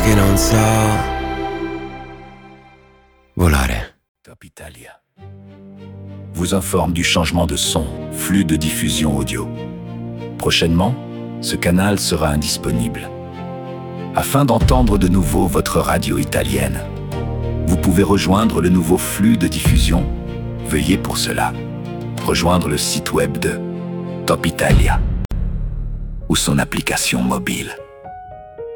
che non so volare. Top Italia vous informe du changement de son, flux de diffusion audio. Prochainement, ce canal sera indisponible. Afin d'entendre de nouveau votre radio italienne, vous pouvez rejoindre le nouveau flux de diffusion. Veuillez pour cela rejoindre le site web de Top Italia ou son application mobile.